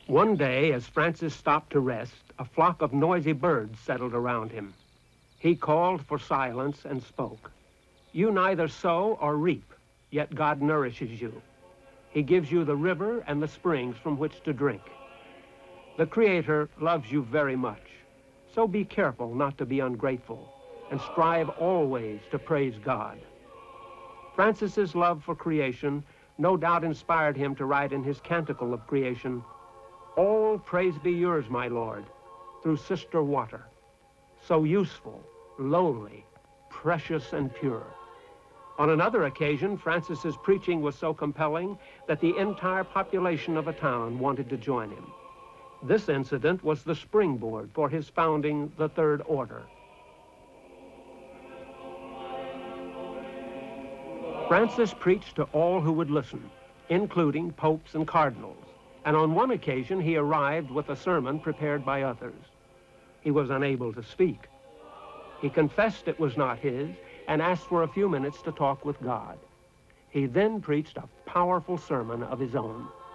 One day, as Francis stopped to rest, a flock of noisy birds settled around him. He called for silence and spoke. You neither sow or reap, yet God nourishes you. He gives you the river and the springs from which to drink. The Creator loves you very much, so be careful not to be ungrateful, and strive always to praise God. Francis's love for creation no doubt inspired him to write in his Canticle of Creation, "All praise be yours, my Lord, through Sister Water, so useful, lowly, precious, and pure." On another occasion, Francis's preaching was so compelling that the entire population of a town wanted to join him. This incident was the springboard for his founding the Third Order. Francis preached to all who would listen, including popes and cardinals, and on one occasion he arrived with a sermon prepared by others. He was unable to speak. He confessed it was not his and asked for a few minutes to talk with God. He then preached a powerful sermon of his own.